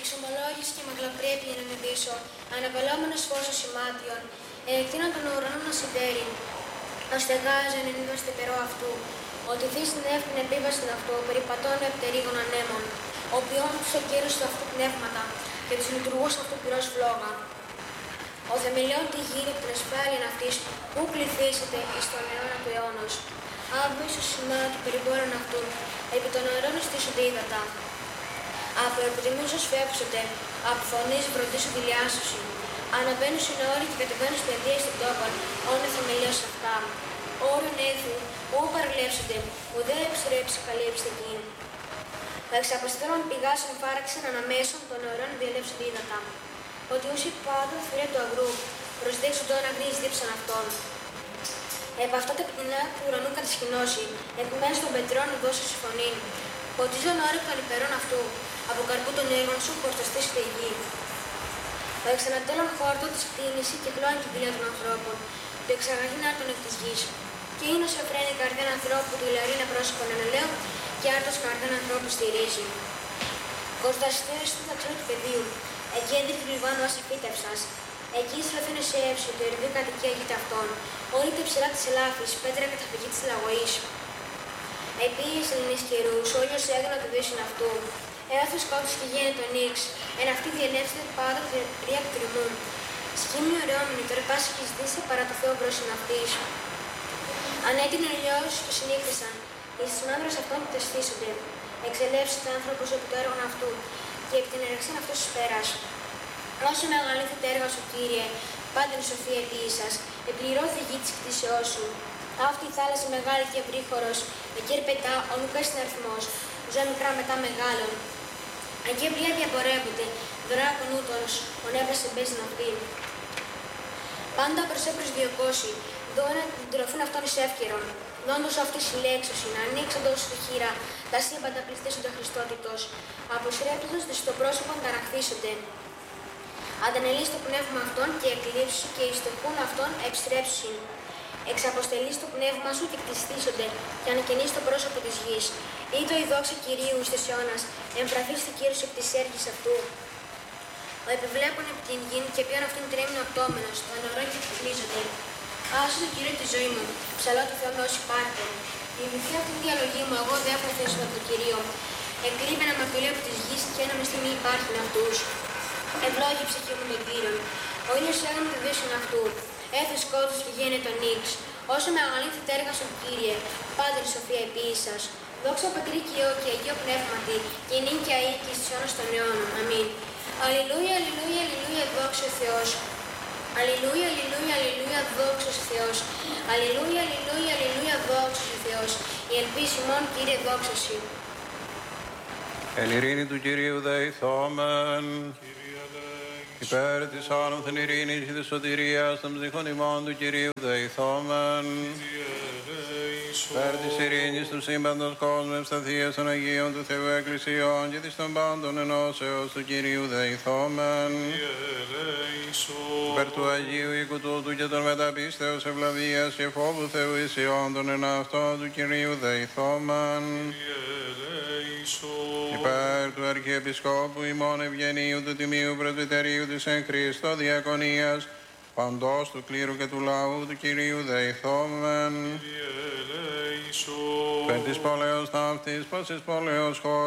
εξομολόγηση και μακλαπρέπεια να νηδήσω, αναβαλόμενος φως σημάτιων, εκτείνω τον ουρανό να συντέρει, ώστε γάζω εν είδωστε περό αυτού, ότι δει στην εύκολη επίβαση αυτού, περιπατών επτερίγων ανέμων, οποίων τους εγκύρους του αυτού πνεύματα και τους λειτουργούς αυτού πυρός φλόγα. Ο θεμελιών τη γύρει από την ασφάλεια αυτής, που πληθύσετε εις τον αιώνα του αιώνος. Άβου ίσως σημαία του περιπόρων αυτού, επί των αιρών στήσονται ύδατα. Από επιτιμήσεως φεύξονται, από φωνής βροντίσου τη λιάσωση. Αναβαίνουν στην όρη και κατεβαίνουν στην αιτία στον τόπον, όνε θεμελιώς αυτά. Όρων έθου, ού παρελεύσονται, ουδέ επιστρέψει καλύψτε εκείνη. Τα εξαποστέλων πηγάσεων φάραξαν αναμέσων των ορών διαλέψονται ύδατα. Ότι όσοι πάντα θηρέ του αγρού, προσδέξουν τον αγρής δίψαν αυτών. Επ' αυτά τα πτηνά του ουρανού κατασκηνώσει, εκ μέσω των πετρών δώσει στη φωνή. Ποτίζον όρεκ των υπερών αυτού, από καρπού των έργων σου προσταστήσετε η γη. Το εξανατέλων χόρτο της κτίνηση κυκλώνει την κοιλία των ανθρώπων, το εξαγαγήν άρτων εκ της γης. Και είναι όσο φρένει η καρδιά ανθρώπου του ηλαρίνα πρόσωπον ενελαίων και άρτος καρδιά ανθρώπου στηρίζει. Κοσταστέρες του ταξιού του πεδίου, εκεί έντρικη του Λιβάνου ασυφύτευσας. Εκεί στραφήνε σε έψη, το ερβή κατοικία γη ταυτών, όλη τα υψηλά της ελάφης, πέτρα καταφυγή της λαγωής. Επίσης ελληνής καιρούς, όλιος έγωνα του δύσιν αυτού. Έθος κότος και γέννητο νίξ, εν αυτή διενεύσετε πάντα τη τρία του τριμμού. Σχήμιο ωραιόμενη, τώρα πάση και ζητήσει παρά το Θεό μπρόσιν αυτής. Ανέτεινε ηλιός και συνήθισαν, εις τις μαύρες αυτών που τεστήσονται. Εξελεύσετε άνθρωπος επί το έργο αυτού, και επί την ερεξήν αυτός της πέρας. Όσο μεγαλύτερο έργα σου, Κύριε, πάντα η σοφία επίησας, επληρώθη η γη της κτήσεώς σου. Αυτή η θάλασσα μεγάλη και ευρύχωρος, εκεί ερπετά, ο νουκάς είναι αριθμός, ζώα μικρά μετά μεγάλων. Εκεί εμπλία διαπορεύονται, δράκον ούτως, ο νεύρας εμπέζει να πει. Πάντα προσέπρος διωκώσει, δώνα την τροφήν αυτών εις εύκαιρον. Δόντως αυτής η λέξωση, να ανοίξοντος τη χείρα, τα σύμπαντα πληστήσονται Χριστότητος, αποσρέπτοντας δις το πρόσωπον ταραχθήσονται. Αντανελείς το πνεύμα αυτών και εκλείψει και εις το χούν αυτών επιστρέψει. Εξαποστελείς το πνεύμα σου και κτιστήσονται και ανακαινείς το πρόσωπο της γης. Ήτο η δόξα Κυρίου εις τες αιώνας, εμφραθείς τη Κύριος επί της έργης αυτού. Ο επιβλέπων επί την γην και ποιον αυτήν τρέμεινο απτόμενος, το ανωρών και εκπλήσονται. Άσου τον Κύριο τη ζωή μου, ψαλώ το Θεό με όσοι υπάρχουν. Η μυθή αυτήν τη διαλογή μου, εγώ δεν έχω θέσει από τον Κυρίο. Εκλείβε να μακριά από της γης και ένα με στιγμή υπάρχει αυτούς. Ευλόγη ψυχή μου τον Κύριον. Ο ήλιος έγαμε το δύσιν αυτού. Έθες κότος και γένε τον νίξ. Όσο μεγαλύτερα τα έργα σου, Κύριε, πάντα η σοφία επίησας. Δόξα Πατρί και Υιό και Αγίο Πνεύματι, και νυν και αεί και στις αιώνας των αιώνων. Αμήν. Αλληλούια, αλληλούια, αλληλούια, δόξα ο Θεός. Αλληλούια, αλληλούια, αλληλούια, δόξα ο Θεός. Αλληλούια, αλληλούια, αλληλούια, δόξα ο Θεός. Η ελπίση μόνο, Κύριε, δόξα σου. Εν ειρήνη του Κυρίου δεηθόμεν. Υπέρ της άνωθεν ειρήνης και της σωτηρίας των ψυχών ημών του Κυρίου δεηθόμεν. Υπέρ της ειρήνης του σύμπαντος κόσμου ευσταθίας των Αγίων του Θεού Εκκλησιών και της των πάντων ενώσεως του Κυρίου δεηθόμεν. Υπέρ του Αγίου οίκου τούτου και των μεταπίστεως ευλαβίας και φόβου Θεού ισιών των εναυτών του Κυρίου δεηθόμεν. Υπέρ του Αρχιεπισκόπου ημών Ευγενίου του Τιμίου Πρεσβυτερίου της εν Χριστώ Διακονίας, παντός του κλήρου και του λαού του Κυρίου δεηθόμεν. Υπέρ της πόλεως ταύτης, πάσης πόλεως χώρας,